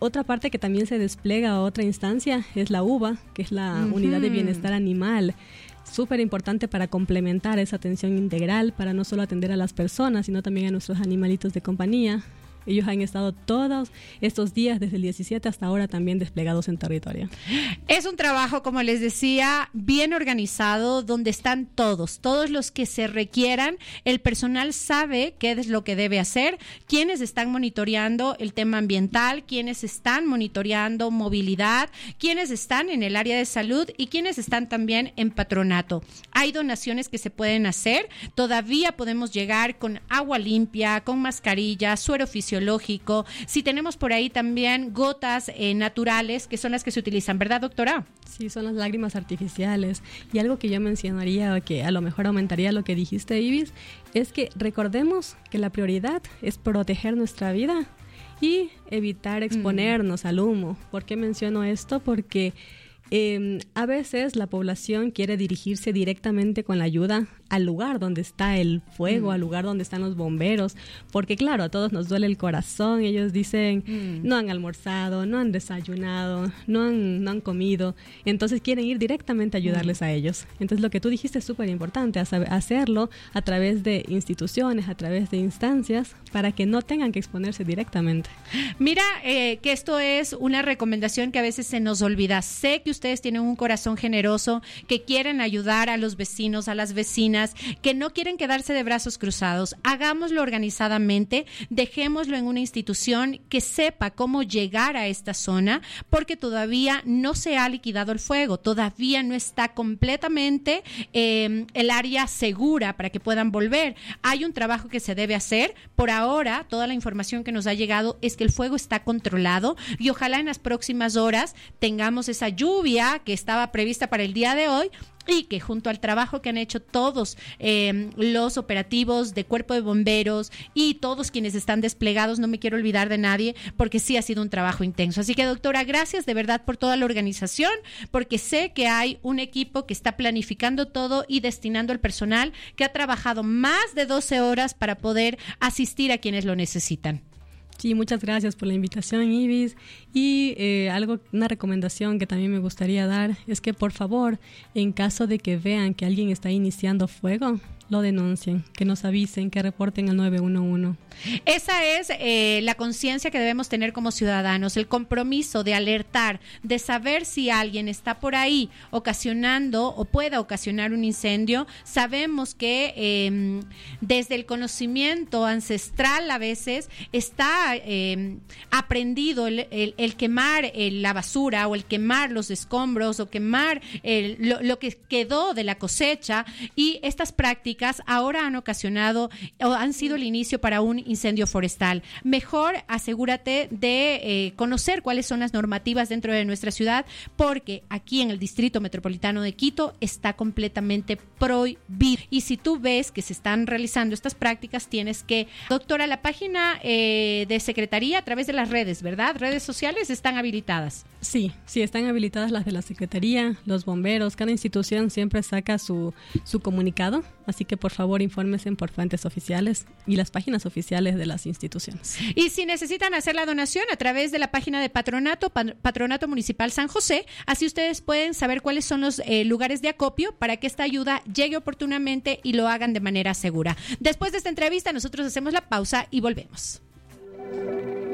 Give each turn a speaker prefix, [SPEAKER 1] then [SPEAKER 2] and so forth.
[SPEAKER 1] Otra parte que también se despliega a otra instancia es la UBA, que es la Unidad de Bienestar Animal. Súper importante para complementar esa atención integral, para no solo atender a las personas, sino también a nuestros animalitos de compañía. Ellos han estado todos estos días, desde el 17 hasta ahora, también desplegados en territorio.
[SPEAKER 2] Es un trabajo, como les decía, bien organizado, donde están todos los que se requieran. El personal sabe qué es lo que debe hacer, quienes están monitoreando el tema ambiental, quienes están monitoreando movilidad, quienes están en el área de salud y quienes están también en patronato. Hay donaciones que se pueden hacer, todavía podemos llegar con agua limpia, con mascarilla, suero fisiológico. Si tenemos por ahí también gotas naturales, que son las que se utilizan, ¿verdad, doctora?
[SPEAKER 1] Sí, son las lágrimas artificiales. Y algo que yo mencionaría, que a lo mejor aumentaría lo que dijiste, Ibis, es que recordemos que la prioridad es proteger nuestra vida y evitar exponernos al humo. ¿Por qué menciono esto? Porque a veces la población quiere dirigirse directamente con la ayuda al lugar donde está el fuego, al lugar donde están los bomberos, porque claro, a todos nos duele el corazón. Ellos dicen, no han almorzado, no han desayunado, no han comido, entonces quieren ir directamente a ayudarles a ellos. Entonces lo que tú dijiste es súper importante, hacerlo a través de instituciones, a través de instancias, para que no tengan que exponerse directamente.
[SPEAKER 2] Mira, que esto es una recomendación que a veces se nos olvida. Sé que ustedes tienen un corazón generoso, que quieren ayudar a los vecinos, a las vecinas, que no quieren quedarse de brazos cruzados. Hagámoslo organizadamente, dejémoslo en una institución que sepa cómo llegar a esta zona, porque todavía no se ha liquidado el fuego, todavía no está completamente el área segura para que puedan volver. Hay un trabajo que se debe hacer. Por ahora, toda la información que nos ha llegado es que el fuego está controlado y ojalá en las próximas horas tengamos esa lluvia que estaba prevista para el día de hoy, y que junto al trabajo que han hecho todos los operativos de Cuerpo de Bomberos y todos quienes están desplegados, no me quiero olvidar de nadie, porque sí ha sido un trabajo intenso. Así que, doctora, gracias de verdad por toda la organización, porque sé que hay un equipo que está planificando todo y destinando el personal que ha trabajado más de 12 horas para poder asistir a quienes lo necesitan.
[SPEAKER 1] Sí, muchas gracias por la invitación, Ibis. Y una recomendación que también me gustaría dar es que, por favor, en caso de que vean que alguien está iniciando fuego, lo denuncien, que nos avisen, que reporten al 911.
[SPEAKER 2] Esa es la conciencia que debemos tener como ciudadanos, el compromiso de alertar, de saber si alguien está por ahí ocasionando o pueda ocasionar un incendio. Sabemos que desde el conocimiento ancestral a veces está aprendido el quemar la basura o el quemar los escombros o quemar lo que quedó de la cosecha, y estas prácticas ahora han ocasionado o han sido el inicio para un incendio forestal. Mejor asegúrate de conocer cuáles son las normativas dentro de nuestra ciudad, porque aquí en el Distrito Metropolitano de Quito está completamente prohibido. Y si tú ves que se están realizando estas prácticas, tienes que, doctora, la página de Secretaría a través de las redes, ¿verdad? Redes sociales están habilitadas.
[SPEAKER 1] Sí, están habilitadas las de la Secretaría, los bomberos, cada institución siempre saca su comunicado, así que por favor infórmense por fuentes oficiales y las páginas oficiales de las instituciones.
[SPEAKER 2] Y si necesitan hacer la donación a través de la página de Patronato Municipal San José, así ustedes pueden saber cuáles son los lugares de acopio para que esta ayuda llegue oportunamente y lo hagan de manera segura. Después de esta entrevista nosotros hacemos la pausa y volvemos.